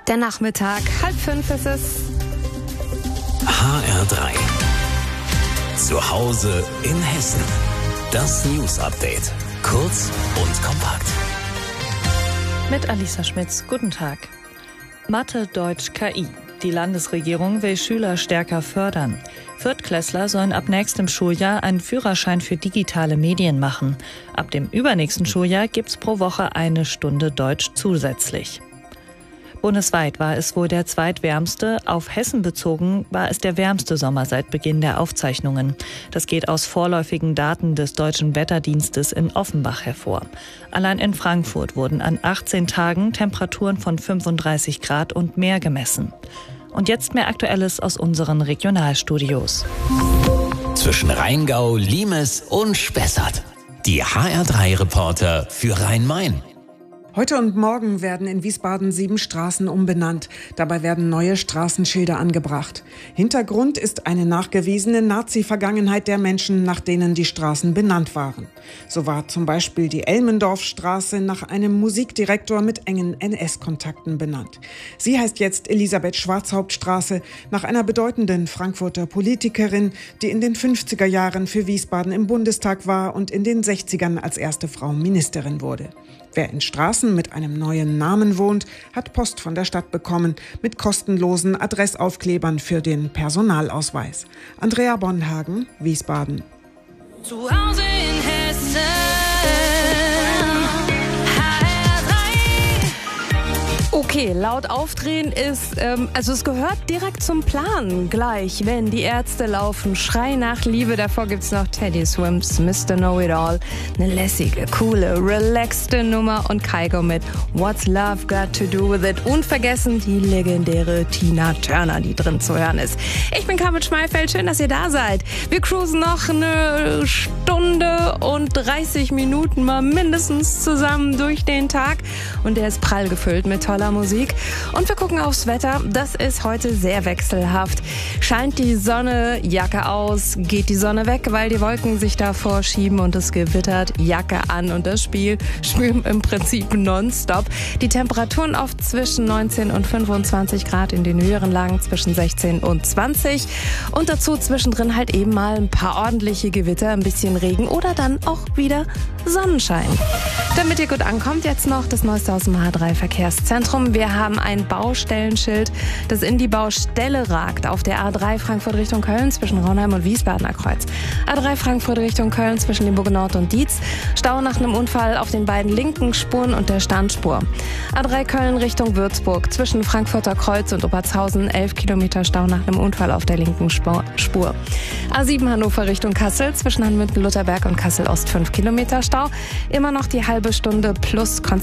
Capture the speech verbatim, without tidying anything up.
Der Nachmittag, halb fünf ist es. H R drei. Zu Hause in Hessen. Das News Update. Kurz und kompakt. Mit Alisa Schmitz. Guten Tag. Mathe, Deutsch, K I. Die Landesregierung will Schüler stärker fördern. Viertklässler sollen ab nächstem Schuljahr einen Führerschein für digitale Medien machen. Ab dem übernächsten Schuljahr gibt's pro Woche eine Stunde Deutsch zusätzlich. Bundesweit war es wohl der zweitwärmste. Auf Hessen bezogen war es der wärmste Sommer seit Beginn der Aufzeichnungen. Das geht aus vorläufigen Daten des Deutschen Wetterdienstes in Offenbach hervor. Allein in Frankfurt wurden an achtzehn Tagen Temperaturen von fünfunddreißig Grad und mehr gemessen. Und jetzt mehr Aktuelles aus unseren Regionalstudios. Zwischen Rheingau, Limes und Spessart. Die H R drei Reporter für Rhein-Main. Heute und morgen werden in Wiesbaden sieben Straßen umbenannt. Dabei werden neue Straßenschilder angebracht. Hintergrund ist eine nachgewiesene Nazi-Vergangenheit der Menschen, nach denen die Straßen benannt waren. So war zum Beispiel die Elmendorfstraße nach einem Musikdirektor mit engen N S-Kontakten benannt. Sie heißt jetzt Elisabeth-Schwarzhaupt-Straße nach einer bedeutenden Frankfurter Politikerin, die in den fünfziger Jahren für Wiesbaden im Bundestag war und in den sechzigern als erste Frau Ministerin wurde. Wer in Straßen mit einem neuen Namen wohnt, hat Post von der Stadt bekommen mit kostenlosen Adressaufklebern für den Personalausweis. Andrea Bonhagen, Wiesbaden. Zu Hause in Hessen. Okay, laut aufdrehen ist, ähm, also es gehört direkt zum Plan. Gleich, wenn die Ärzte laufen, Schrei nach Liebe. Davor gibt's noch Teddy Swims, Mister Know-It-All. Eine lässige, coole, relaxte Nummer und Kygo mit What's Love Got to Do With It. Und vergessen die legendäre Tina Turner, die drin zu hören ist. Ich bin Carmen Schmeifeld, schön, dass ihr da seid. Wir cruisen noch eine Stunde und dreißig Minuten mal mindestens zusammen durch den Tag. Und der ist prall gefüllt mit toller Musik. Und wir gucken aufs Wetter. Das ist heute sehr wechselhaft. Scheint die Sonne, Jacke aus, geht die Sonne weg, weil die Wolken sich davor schieben und es gewittert, Jacke an. Und das Spiel spielen im Prinzip nonstop. Die Temperaturen oft zwischen neunzehn und fünfundzwanzig Grad, in den höheren Lagen zwischen sechzehn und zwanzig. Und dazu zwischendrin halt eben mal ein paar ordentliche Gewitter, ein bisschen Regen oder dann auch wieder Sonnenschein. Damit ihr gut ankommt, jetzt noch das Neueste aus dem H drei Verkehrszentrum. Wir haben ein Baustellenschild, das in die Baustelle ragt, auf der A drei Frankfurt Richtung Köln zwischen Raunheim und Wiesbadener Kreuz. A drei Frankfurt Richtung Köln zwischen Limburg Nord und Dietz. Stau nach einem Unfall auf den beiden linken Spuren und der Standspur. A drei Köln Richtung Würzburg zwischen Frankfurter Kreuz und Obertshausen. elf Kilometer Stau nach einem Unfall auf der linken Spur. A sieben Hannover Richtung Kassel zwischen Hanmünden-Lutherberg und Kassel Ost. fünf Kilometer Stau. Immer noch die halbe Stunde plus Konzentration